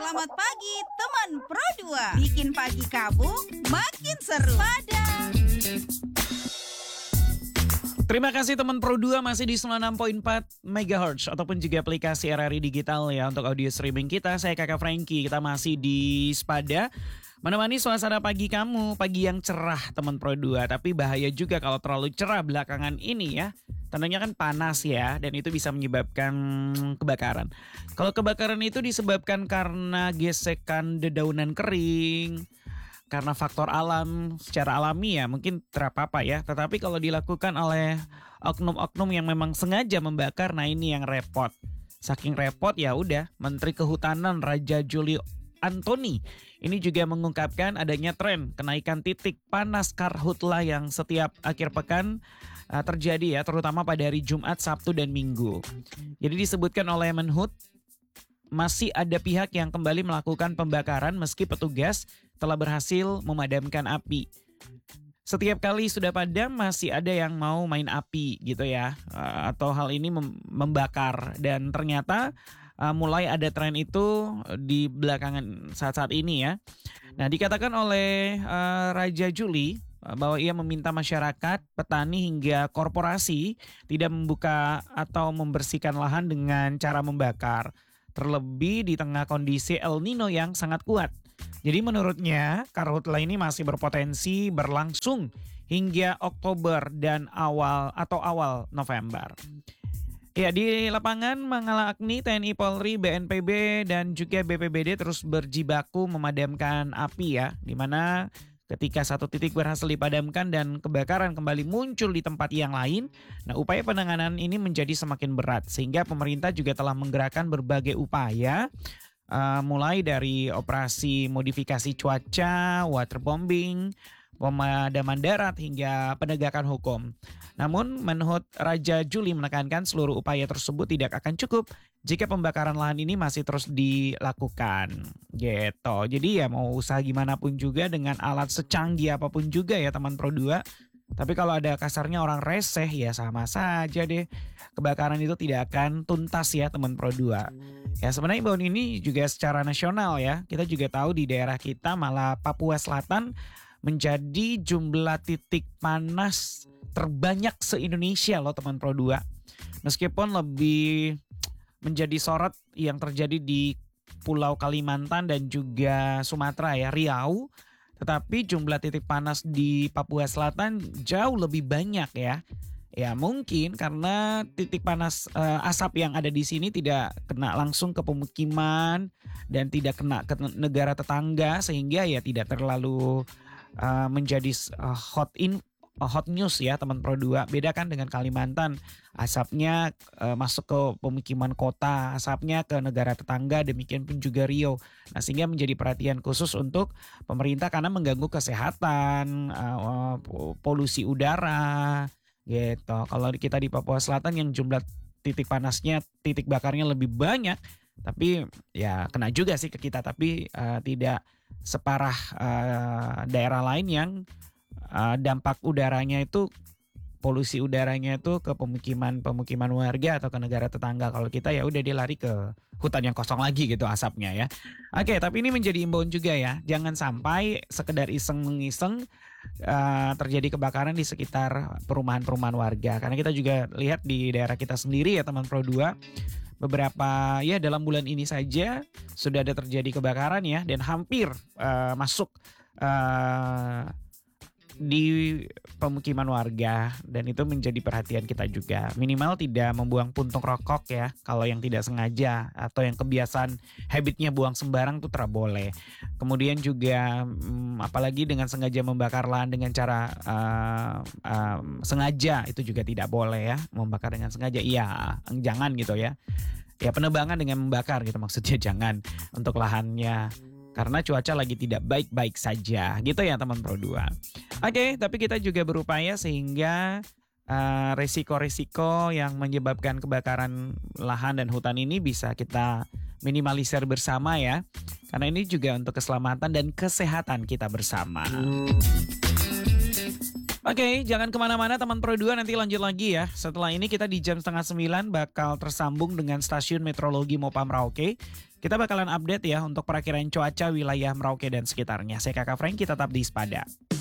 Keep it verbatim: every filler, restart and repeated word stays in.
Selamat pagi teman Pro dua. Bikin pagi kamu makin seru. Pada Terima kasih teman Pro dua masih di sembilan puluh enam koma empat megahertz ataupun juga aplikasi R R I Digital ya untuk audio streaming kita. Saya Kakak Frankie, kita masih di Spada menemani suasana pagi kamu, pagi yang cerah teman Pro dua. Tapi bahaya juga kalau terlalu cerah belakangan ini ya. Tandanya kan panas ya dan itu bisa menyebabkan kebakaran. Kalau kebakaran itu disebabkan karena gesekan dedaunan kering, karena faktor alam secara alami ya mungkin terapa-apa ya. Tetapi kalau dilakukan oleh oknum-oknum yang memang sengaja membakar, nah ini yang repot. Saking repot ya udah Menteri Kehutanan Raja Juli Antoni ini juga mengungkapkan adanya tren kenaikan titik panas karhutla yang setiap akhir pekan uh, terjadi ya, terutama pada hari Jumat, Sabtu dan Minggu. Jadi disebutkan oleh Menhut masih ada pihak yang kembali melakukan pembakaran meski petugas telah berhasil memadamkan api. Setiap kali sudah padam masih ada yang mau main api gitu ya, atau hal ini mem- membakar. Dan ternyata uh, mulai ada tren itu di belakangan saat-saat ini ya. Nah dikatakan oleh uh, Raja Juli bahwa ia meminta masyarakat, petani hingga korporasi tidak membuka atau membersihkan lahan dengan cara membakar. Terlebih di tengah kondisi El Nino yang sangat kuat. Jadi menurutnya karhutla ini masih berpotensi berlangsung hingga Oktober dan awal atau awal November. Ya, di lapangan Mangala Agni, T N I Polri, B N P B dan juga B P B D terus berjibaku memadamkan api ya, di mana ketika satu titik berhasil dipadamkan dan kebakaran kembali muncul di tempat yang lain, nah upaya penanganan ini menjadi semakin berat sehingga pemerintah juga telah menggerakkan berbagai upaya uh, mulai dari operasi modifikasi cuaca, waterbombing, pemadaman darat hingga penegakan hukum. Namun Menhut Raja Juli menekankan seluruh upaya tersebut tidak akan cukup jika pembakaran lahan ini masih terus dilakukan gitu. Jadi ya mau usaha gimana pun juga dengan alat secanggih apapun juga ya teman Pro dua. Tapi kalau ada kasarnya orang reseh ya sama saja deh. Kebakaran itu tidak akan tuntas ya teman Pro dua. Ya sebenarnya imbauan ini juga secara nasional ya. Kita juga tahu di daerah kita malah Papua Selatan menjadi jumlah titik panas terbanyak se-Indonesia loh teman Pro dua. Meskipun lebih menjadi sorot yang terjadi di Pulau Kalimantan dan juga Sumatera ya, Riau. Tetapi jumlah titik panas di Papua Selatan jauh lebih banyak ya. Ya mungkin karena titik panas uh, asap yang ada di sini tidak kena langsung ke pemukiman dan tidak kena ke negara tetangga sehingga ya tidak terlalu uh, menjadi uh, hot in hot news ya teman Pro dua. Beda kan dengan Kalimantan, asapnya uh, masuk ke pemukiman kota, asapnya ke negara tetangga, demikian pun juga Riau. Nah sehingga menjadi perhatian khusus untuk pemerintah karena mengganggu kesehatan, uh, polusi udara gitu. Kalau kita di Papua Selatan yang jumlah titik panasnya, titik bakarnya lebih banyak, tapi ya kena juga sih ke kita, tapi uh, tidak separah uh, daerah lain yang Uh, dampak udaranya itu, polusi udaranya itu ke pemukiman-pemukiman warga atau ke negara tetangga. Kalau kita ya udah dia lari ke hutan yang kosong lagi gitu asapnya ya. Oke, tapi ini menjadi imbauan juga ya. Jangan sampai sekedar iseng-mengiseng uh, terjadi kebakaran di sekitar perumahan-perumahan warga. Karena kita juga lihat di daerah kita sendiri ya teman Pro dua. Beberapa ya dalam bulan ini saja sudah ada terjadi kebakaran ya. Dan hampir uh, masuk Uh, di pemukiman warga dan itu menjadi perhatian kita juga. Minimal tidak membuang puntung rokok ya kalau yang tidak sengaja atau yang kebiasaan habitnya buang sembarang tuh tidak boleh. Kemudian juga hmm, apalagi dengan sengaja membakar lahan dengan cara uh, uh, sengaja itu juga tidak boleh ya. Membakar dengan sengaja iya jangan gitu ya. Ya penebangan dengan membakar gitu maksudnya jangan untuk lahannya. Karena cuaca lagi tidak baik-baik saja gitu ya teman Pro dua. Oke, tapi kita juga berupaya sehingga uh, resiko-resiko yang menyebabkan kebakaran lahan dan hutan ini bisa kita minimalisir bersama ya. Karena ini juga untuk keselamatan dan kesehatan kita bersama. Oke, jangan kemana-mana teman Pro dua, nanti lanjut lagi ya. Setelah ini kita di jam setengah sembilan bakal tersambung dengan stasiun meteorologi Mopa Merauke. Kita bakalan update ya untuk perakiraan cuaca wilayah Merauke dan sekitarnya. Saya Kakak Franky, tetap di Spada.